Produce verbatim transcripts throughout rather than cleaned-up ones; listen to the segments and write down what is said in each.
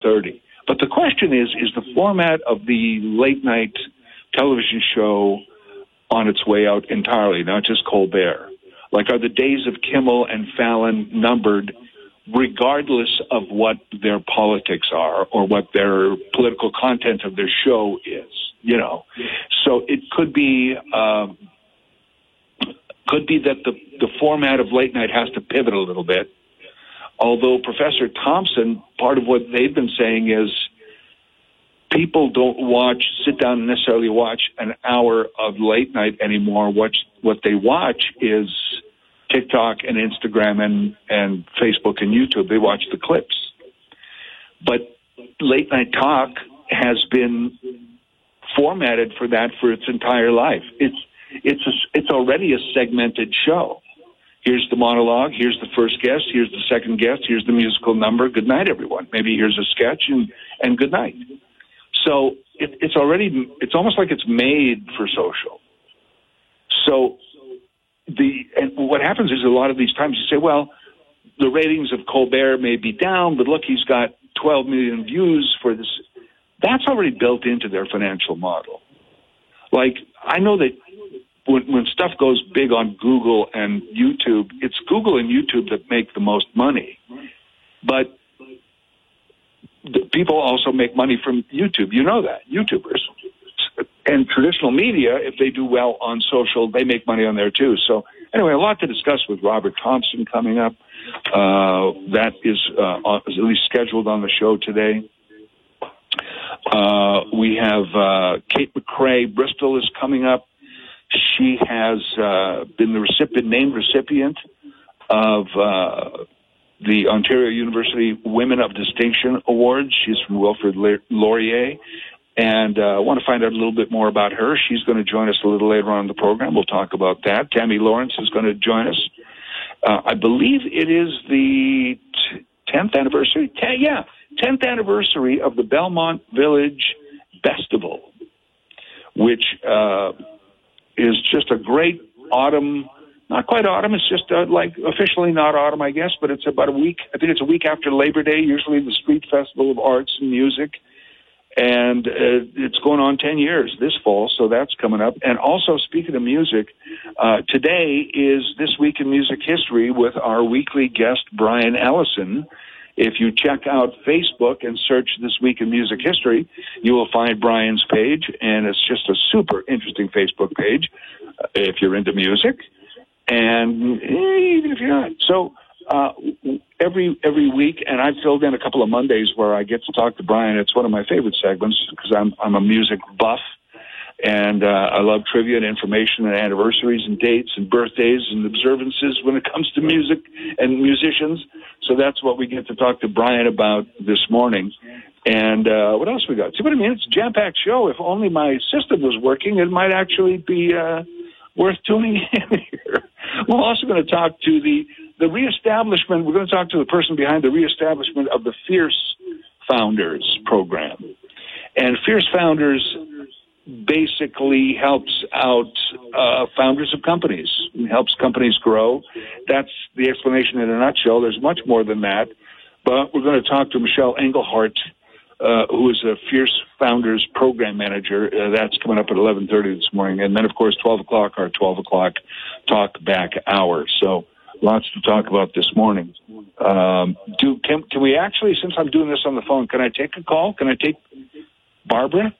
thirty. But the question is, is the format of the late-night television show on its way out entirely, not just Colbert? Like, are the days of Kimmel and Fallon numbered regardless of what their politics are or what their political content of their show is, you know? So it could be um, could be that the, the format of late night has to pivot a little bit. Although Professor Thompson, part of what they've been saying is people don't watch, sit down and necessarily watch an hour of late night anymore. What, what they watch is TikTok and Instagram and, and Facebook and YouTube. They watch the clips. But late night talk has been formatted for that for its entire life. It's, it's, a, it's already a segmented show. Here's the monologue, here's the first guest, here's the second guest, here's the musical number, good night, everyone. Maybe here's a sketch, and, and good night. So it, it's already, it's almost like it's made for social. So the, and what happens is a lot of these times you say, well, the ratings of Colbert may be down, but look, he's got twelve million views for this. That's already built into their financial model. Like, I know that When, when stuff goes big on Google and YouTube, it's Google and YouTube that make the most money. But the people also make money from YouTube. You know that, YouTubers. And traditional media, if they do well on social, they make money on there too. So anyway, a lot to discuss with Robert Thompson coming up. Uh, that is, uh, is at least scheduled on the show today. Uh, we have uh, Kate McCrae Bristol is coming up. She has uh, been the recipient, named recipient of uh, the Ontario University Women of Distinction Awards. She's from Wilfrid Laurier. And uh, I want to find out a little bit more about her. She's going to join us a little later on in the program. We'll talk about that. Tammy Lawrence is going to join us. Uh, I believe it is the t- tenth anniversary. Ten, yeah, tenth anniversary of the Belmont Village Festival, which uh, is just a great autumn, not quite autumn, it's just uh, like officially not autumn, I guess, but it's about a week, I think it's a week after Labor Day, usually the Street Festival of Arts and Music. And uh, it's going on ten years this fall, so that's coming up. And also, speaking of music, uh, today is This Week in Music History with our weekly guest, Brian Ellison. If you check out Facebook and search This Week in Music History, you will find Brian's page, and it's just a super interesting Facebook page uh, if you're into music, and eh, even if you're not. So uh, every every week, and I've filled in a couple of Mondays where I get to talk to Brian. It's one of my favorite segments because I'm I'm a music buff, and uh, I love trivia and information and anniversaries and dates and birthdays and observances when it comes to music and musicians. So that's what we get to talk to Brian about this morning. And uh, what else we got? See what I mean? It's a jam-packed show. If only my system was working, it might actually be uh, worth tuning in here. We're also going to talk to the, the reestablishment. We're going to talk to the person behind the reestablishment of the Fierce Founders program. And Fierce Founders basically helps out uh, founders of companies, helps companies grow. That's the explanation in a nutshell. There's much more than that. But we're going to talk to Michelle Engelhardt, uh, who is a Fierce Founders program manager. Uh, that's coming up at eleven thirty this morning. And then, of course, twelve o'clock, our twelve o'clock talk back hour. So lots to talk about this morning. Um, do can, can we actually, since I'm doing this on the phone, can I take a call? Can I take Barbara?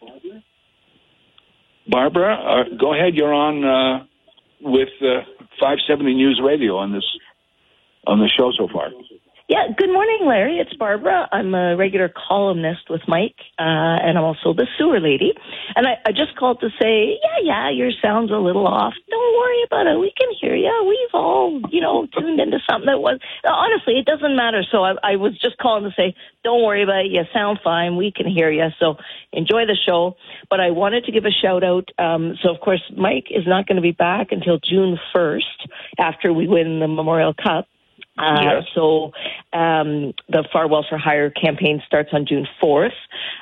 Barbara, uh, go ahead. You're on uh, with uh, five seventy News Radio on this on the show so far. Yeah, good morning, Larry. It's Barbara. I'm a regular columnist with Mike, uh, and I'm also the sewer lady. And I, I just called to say, yeah, yeah, your sound's a little off. Don't worry about it. We can hear you. We've all, you know, tuned into something that was... Honestly, it doesn't matter. So I, I was just calling to say, don't worry about it. You sound fine. We can hear you. So enjoy the show. But I wanted to give a shout-out. Um, so, of course, Mike is not going to be back until June first after we win the Memorial Cup. Uh, yes. So um, the Farwell for Hire campaign starts on June fourth.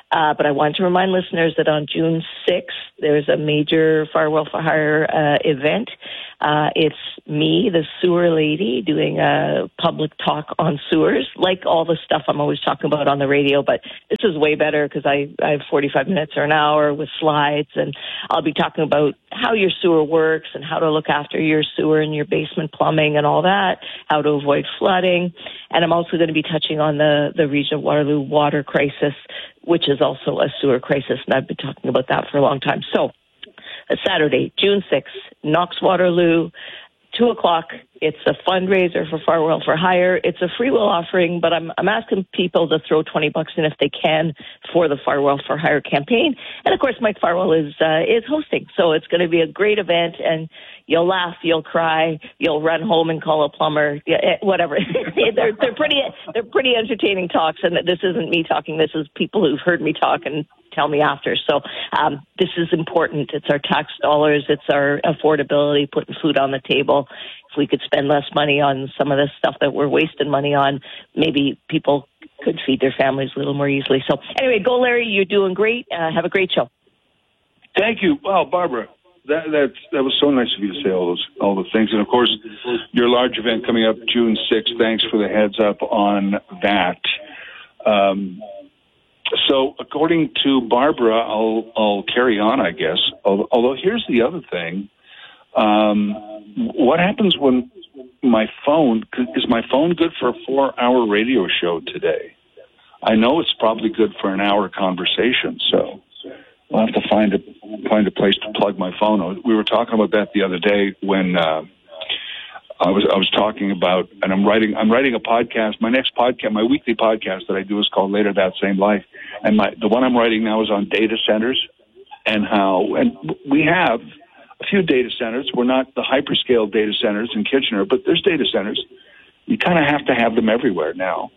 Uh, but I want to remind listeners that on June sixth, there's a major Firewall for Hire uh, event. Uh, it's me, the sewer lady, doing a public talk on sewers, like all the stuff I'm always talking about on the radio. But this is way better because I, I have forty-five minutes or an hour with slides, and I'll be talking about how your sewer works and how to look after your sewer and your basement plumbing and all that, how to avoid flooding. And I'm also going to be touching on the, the region of Waterloo water crisis, which is also a sewer crisis, and I've been talking about that for a long time. So, uh, Saturday, June sixth, Knox Waterloo, two o'clock. It's a fundraiser for Firewall for Hire. It's a free will offering, but I'm I'm asking people to throw twenty bucks in if they can for the Firewall for Hire campaign. And of course, Mike Farwell is uh, is hosting, so it's going to be a great event. And you'll laugh, you'll cry, you'll run home and call a plumber, yeah, whatever. they're they're pretty they're pretty entertaining talks, and this isn't me talking. This is people who've heard me talk and tell me after. So um, this is important. It's our tax dollars. It's our affordability, putting food on the table. If we could spend less money on some of this stuff that we're wasting money on, maybe people could feed their families a little more easily. So anyway, go Larry. You're doing great. Uh, have a great show. Thank you. Wow, Barbara, that that's, that was so nice of you to say all those all the things. And of course, your large event coming up June sixth. Thanks for the heads up on that. Um, So, according to Barbara, I'll, I'll carry on, I guess. Although, here's the other thing. Um, what happens when my phone, is my phone good for a four-hour radio show today? I know it's probably good for an hour conversation, so I'll have to find a, find a place to plug my phone. We were talking about that the other day when... Uh, I was I was talking about, and I'm writing I'm writing a podcast. My next podcast, my weekly podcast that I do is called Later That Same Life, and my the one I'm writing now is on data centers and how and we have a few data centers. We're not the hyperscale data centers in Kitchener, but there's data centers. You kind of have to have them everywhere now.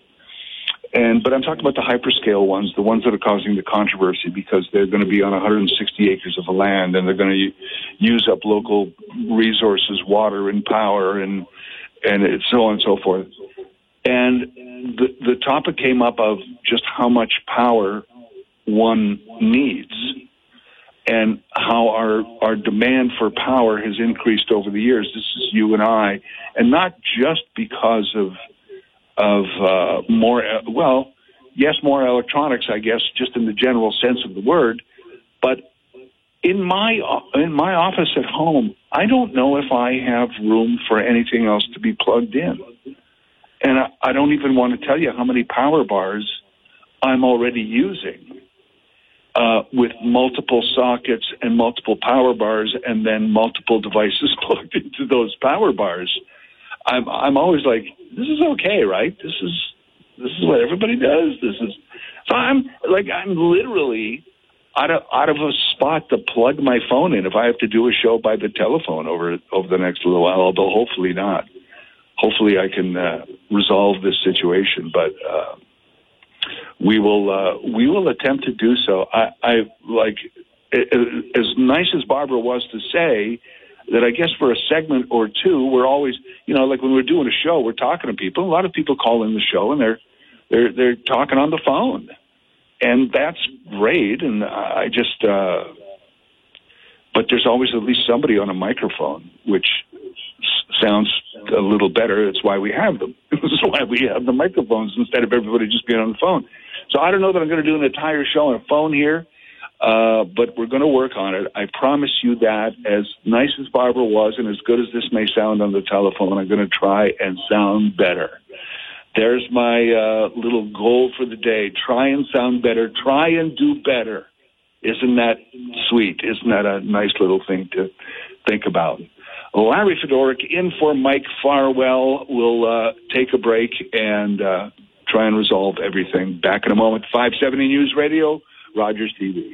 And but I'm talking about the hyperscale ones, the ones that are causing the controversy because they're going to be on one hundred sixty acres of land, and they're going to use up local resources, water and power, and and it's so on and so forth. And the the topic came up of just how much power one needs, and how our our demand for power has increased over the years. This is you and I, and not just because of. of uh, more, uh, well, yes, more electronics, I guess, just in the general sense of the word. But in my in my office at home, I don't know if I have room for anything else to be plugged in. And I, I don't even want to tell you how many power bars I'm already using uh, with multiple sockets and multiple power bars and then multiple devices plugged into those power bars. I'm I'm always like, this is okay, right? This is this is what everybody does. This is so I'm like I'm literally out of out of a spot to plug my phone in if I have to do a show by the telephone over over the next little while. Although hopefully not. Hopefully I can uh, resolve this situation, but uh, we will uh, we will attempt to do so. I, I like as nice as Barbara was to say. That I guess for a segment or two, we're always, you know, like when we're doing a show, we're talking to people. A lot of people call in the show and they're they're they're talking on the phone, and that's great. And I just, uh, but there's always at least somebody on a microphone, which s- sounds a little better. It's why we have them. This is why we have the microphones instead of everybody just being on the phone. So I don't know that I'm going to do an entire show on a phone here. Uh, but we're going to work on it. I promise you that, as nice as Barbara was and as good as this may sound on the telephone, I'm going to try and sound better. There's my uh, little goal for the day. Try and sound better. Try and do better. Isn't that sweet? Isn't that a nice little thing to think about? Larry Fedoruk in for Mike Farwell. We'll uh, take a break and uh, try and resolve everything. Back in a moment. five seventy News Radio, Rogers T V.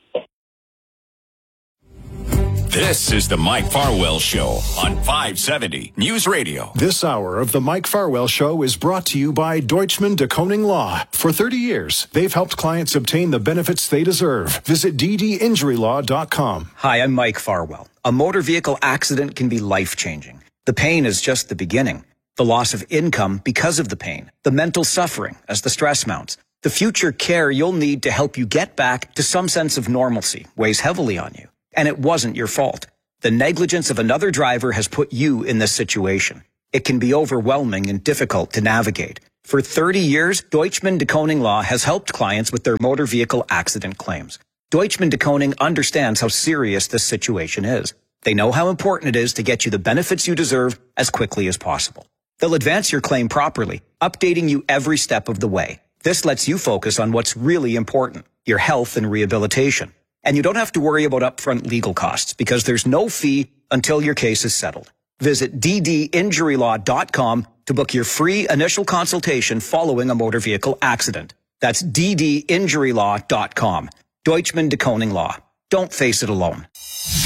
This is the Mike Farwell Show on five seventy News Radio. This hour of the Mike Farwell Show is brought to you by Deutschman de Koning Law. For thirty years, they've helped clients obtain the benefits they deserve. Visit d d injury law dot com. Hi, I'm Mike Farwell. A motor vehicle accident can be life-changing. The pain is just the beginning. The loss of income because of the pain. The mental suffering as the stress mounts. The future care you'll need to help you get back to some sense of normalcy weighs heavily on you. And it wasn't your fault. The negligence of another driver has put you in this situation. It can be overwhelming and difficult to navigate. For thirty years, Deutschman de Koning Law has helped clients with their motor vehicle accident claims. Deutschman de Koning understands how serious this situation is. They know how important it is to get you the benefits you deserve as quickly as possible. They'll advance your claim properly, updating you every step of the way. This lets you focus on what's really important, your health and rehabilitation. And you don't have to worry about upfront legal costs because there's no fee until your case is settled. Visit d d injury law dot com to book your free initial consultation following a motor vehicle accident. That's d d injury law dot com. Deutschman de Koning Law. Don't face it alone.